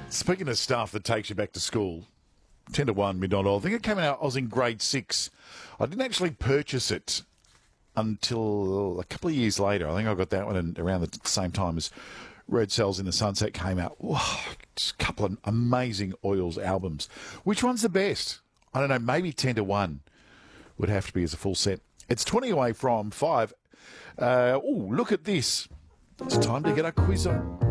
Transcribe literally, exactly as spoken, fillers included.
Speaking of stuff that takes you back to school, ten to one Midnight Oil. I think it came out, I was in grade six. I didn't actually purchase it until a couple of years later. I think I got that one in, around the same time as Red Cells in the Sunset came out. Wow, just a couple of amazing Oils albums. Which one's the best? I don't know, maybe ten to one would have to be as a full set. It's twenty away from five. Uh, oh, look at this. It's time to get a quiz on.